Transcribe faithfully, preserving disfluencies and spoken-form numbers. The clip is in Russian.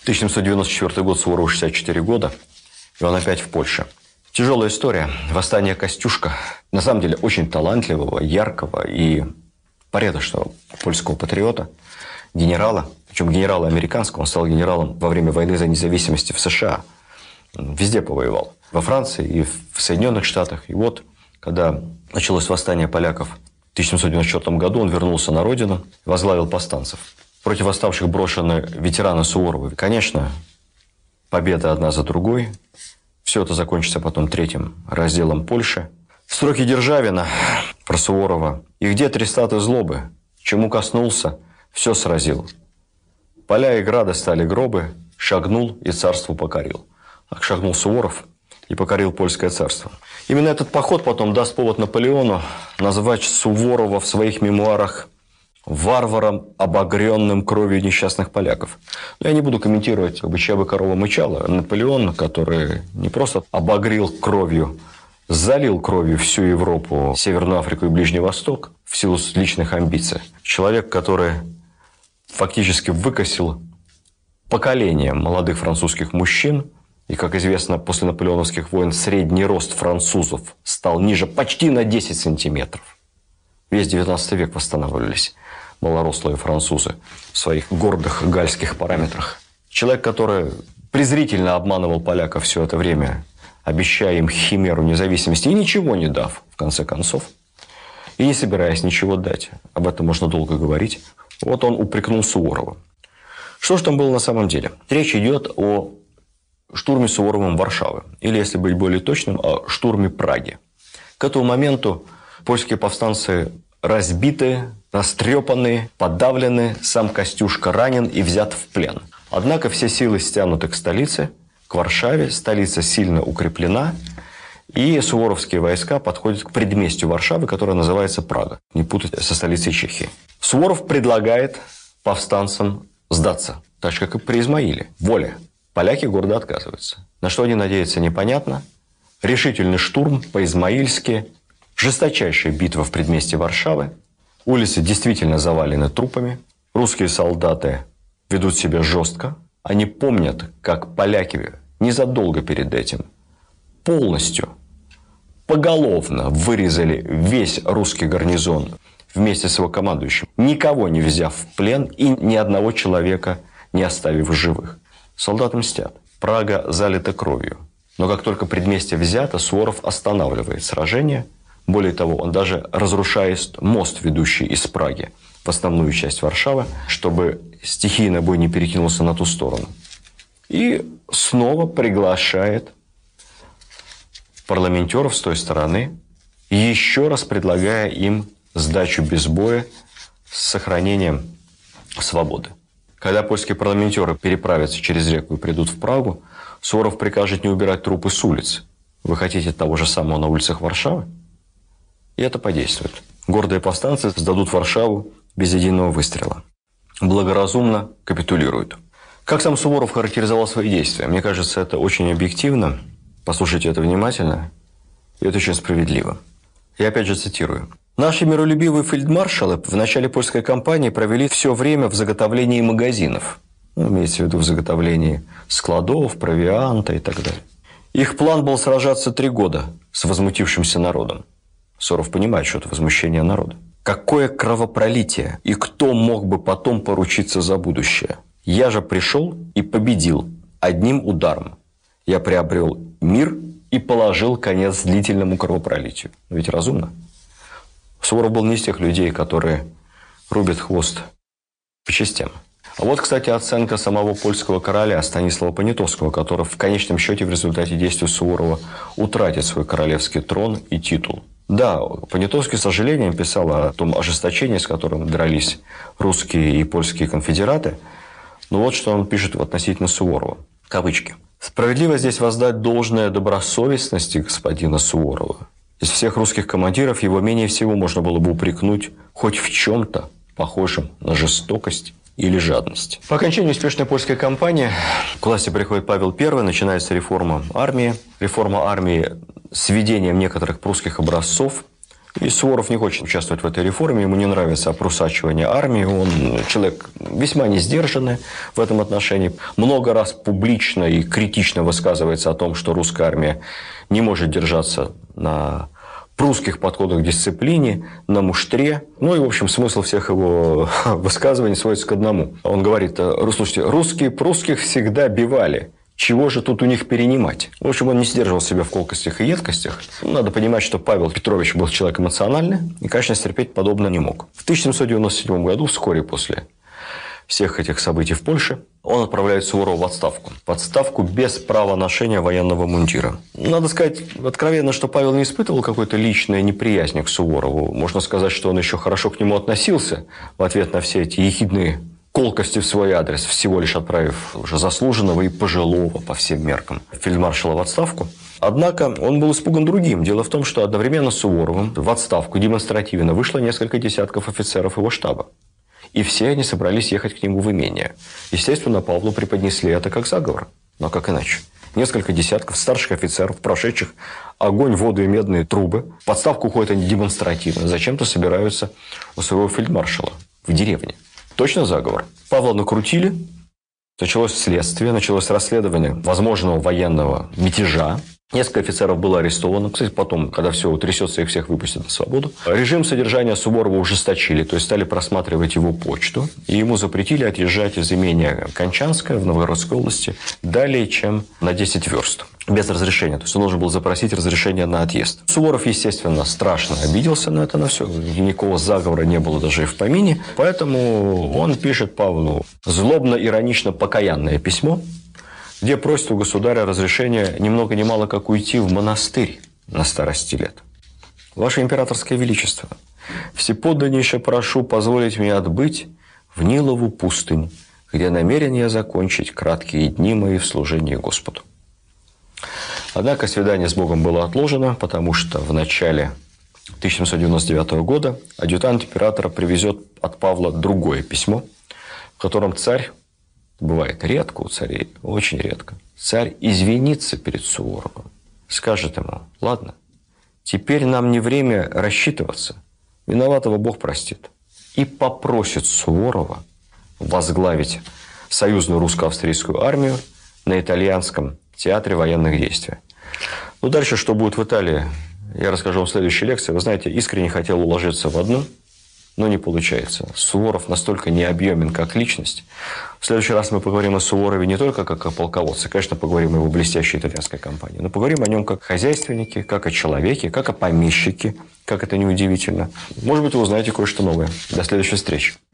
тысяча семьсот девяносто четвёртый год, Суворову шестьдесят четыре года, и он опять в Польше. Тяжелая история. Восстание Костюшка. На самом деле, очень талантливого, яркого и порядочного польского патриота, генерала. Причем генерала американского. Он стал генералом во время войны за независимость в США. Везде повоевал. Во Франции и в Соединенных Штатах. И вот, когда началось восстание поляков в тысяча семьсот девяносто четвёртом году, он вернулся на родину, возглавил повстанцев. Против восставших брошены ветераны Суворова. Конечно, победа одна за другой. Все это закончится потом третьим разделом Польши. Строки Державина про Суворова. «И где трестаты злобы? Чему коснулся, все сразил. Поля и грады стали гробы, шагнул и царству покорил». Так шагнул Суворов и покорил польское царство. Именно этот поход потом даст повод Наполеону назвать Суворова в своих мемуарах варваром, обогренным кровью несчастных поляков. Но я не буду комментировать, как бы, чья бы корова мычала. Наполеон, который не просто обогрел кровью, залил кровью всю Европу, Северную Африку и Ближний Восток в силу личных амбиций. Человек, который фактически выкосил поколение молодых французских мужчин. И, как известно, после наполеоновских войн средний рост французов стал ниже почти на десять сантиметров. Весь девятнадцатый век восстанавливались малорослые французы в своих гордых гальских параметрах. Человек, который презрительно обманывал поляков все это время, обещая им химеру независимости и ничего не дав, в конце концов, и не собираясь ничего дать. Об этом можно долго говорить. Вот он упрекнул Суворова. Что же там было на самом деле? Речь идет о штурме Суворовым Варшавы. Или, если быть более точным, о штурме Праги. К этому моменту польские повстанцы разбиты, растрепаны, подавлены, сам Костюшка ранен и взят в плен. Однако все силы стянуты к столице, к Варшаве. Столица сильно укреплена, и суворовские войска подходят к предместью Варшавы, которое называется Прага. Не путать со столицей Чехии. Суворов предлагает повстанцам сдаться, так же, как и при Измаиле. Воля. Поляки гордо отказываются. На что они надеются, непонятно. Решительный штурм по-измаильски, жесточайшая битва в предместье Варшавы. Улицы действительно завалены трупами. Русские солдаты ведут себя жестко. Они помнят, как поляки незадолго перед этим полностью, поголовно вырезали весь русский гарнизон вместе с его командующим, никого не взяв в плен и ни одного человека не оставив в живых. Солдаты мстят. Прага залита кровью. Но как только предместье взято, Суворов останавливает сражение. Более того, он даже разрушает мост, ведущий из Праги в основную часть Варшавы, чтобы стихийный бой не перекинулся на ту сторону. И снова приглашает парламентеров с той стороны, еще раз предлагая им сдачу без боя с сохранением свободы. Когда польские парламентеры переправятся через реку и придут в Прагу, Суворов прикажет не убирать трупы с улиц. Вы хотите того же самого на улицах Варшавы? И это подействует. Гордые повстанцы сдадут Варшаву без единого выстрела. Благоразумно капитулируют. Как сам Суворов характеризовал свои действия? Мне кажется, это очень объективно. Послушайте это внимательно. И это очень справедливо. Я опять же цитирую. «Наши миролюбивые фельдмаршалы в начале польской кампании провели все время в заготовлении магазинов». Ну, имеется в виду в заготовлении складов, провианта и так далее. Их план был сражаться три года с возмутившимся народом. Суворов понимает, что это возмущение народа. Какое кровопролитие! И кто мог бы потом поручиться за будущее? Я же пришел и победил одним ударом. Я приобрел мир и положил конец длительному кровопролитию. Ведь разумно. Суворов был не из тех людей, которые рубят хвост по частям. А вот, кстати, оценка самого польского короля Станислава Понятовского, который в конечном счете в результате действий Суворова утратит свой королевский трон и титул. Да, Понятовский с сожалением писал о том ожесточении, с которым дрались русские и польские конфедераты. Но вот что он пишет относительно Суворова. Кавычки. «Справедливо здесь воздать должное добросовестности господина Суворова. Из всех русских командиров его менее всего можно было бы упрекнуть хоть в чем-то похожем на жестокость или жадность». По окончании успешной польской кампании к власти приходит Павел Первый, начинается реформа армии. Реформа армии с введением некоторых прусских образцов И Суворов не хочет участвовать в этой реформе, ему не нравится опросачивание армии, он человек весьма несдержанный в этом отношении. Много раз публично и критично высказывается о том, что русская армия не может держаться на прусских подходах к дисциплине, на муштре. Ну и, в общем, смысл всех его высказываний сводится к одному. Он говорит: слушайте, русские прусских всегда бивали. Чего же тут у них перенимать? В общем, он не сдерживал себя в колкостях и едкостях. Надо понимать, что Павел Петрович был человек эмоциональный и, конечно, стерпеть подобное не мог. В тысяча семьсот девяносто седьмом году, вскоре после всех этих событий в Польше, он отправляет Суворова в отставку. В отставку без права ношения военного мундира. Надо сказать откровенно, что Павел не испытывал какой-то личной неприязни к Суворову. Можно сказать, что он еще хорошо к нему относился в ответ на все эти ехидные колкости в свой адрес, всего лишь отправив уже заслуженного и пожилого по всем меркам фельдмаршала в отставку. Однако он был испуган другим. Дело в том, что одновременно с Суворовым в отставку демонстративно вышло несколько десятков офицеров его штаба. И все они собрались ехать к нему в имение. Естественно, Павлу преподнесли это как заговор. Но как иначе? Несколько десятков старших офицеров, прошедших огонь, воду и медные трубы. В отставку уходят они демонстративно. Зачем-то собираются у своего фельдмаршала в деревне. Точно заговор. Павла накрутили. Началось следствие, началось расследование возможного военного мятежа. Несколько офицеров было арестовано. Кстати, потом, когда все утрясется, их всех выпустят на свободу. Режим содержания Суворова ужесточили, то есть стали просматривать его почту. И ему запретили отъезжать из имения Кончанское в Новгородской области далее, чем на десять верст. Без разрешения. То есть он должен был запросить разрешение на отъезд. Суворов, естественно, страшно обиделся на это, на все. Никакого заговора не было даже и в помине. Поэтому он пишет Павлу злобно-иронично-покаянное письмо, где просит у государя разрешения ни много ни мало как уйти в монастырь на старости лет. Ваше императорское величество, всеподданнейше прошу позволить мне отбыть в Нилову пустынь, где намерен я закончить краткие дни мои в служении Господу. Однако свидание с Богом было отложено, потому что в начале тысяча семьсот девяносто девятого года адъютант императора привезет от Павла другое письмо, в котором царь, бывает редко у царей, очень редко, царь извинится перед Суворовым, скажет ему: ладно, теперь нам не время рассчитываться, виноватого Бог простит, и попросит Суворова возглавить союзную русско-австрийскую армию на итальянском театре военных действий. Ну, дальше, что будет в Италии, я расскажу вам в следующей лекции. Вы знаете, искренне хотел уложиться в одну, но не получается. Суворов настолько необъемен как личность. В следующий раз мы поговорим о Суворове не только как о полководце, конечно, поговорим о его блестящей итальянской кампании, но поговорим о нем как о хозяйственнике, как о человеке, как о помещике, как это неудивительно. Может быть, вы узнаете кое-что новое. До следующей встречи.